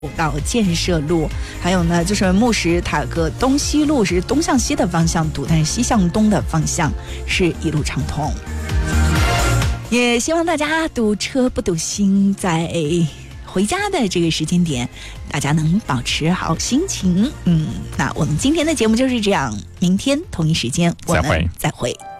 到建设路，还有呢就是木石塔格东西路是东向西的方向堵，但是西向东的方向是一路畅通。也希望大家堵车不堵心，在回家的这个时间点，大家能保持好心情。那我们今天的节目就是这样，明天同一时间我们再会。